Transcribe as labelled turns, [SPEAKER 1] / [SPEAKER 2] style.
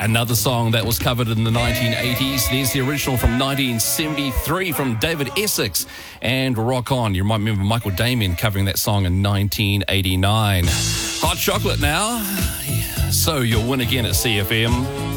[SPEAKER 1] Another song that was covered in the 1980s. There's the original from 1973 from David Essex and Rock On. You might remember Michael Damian covering that song in 1989. Hot chocolate now. So you'll win again at CFM.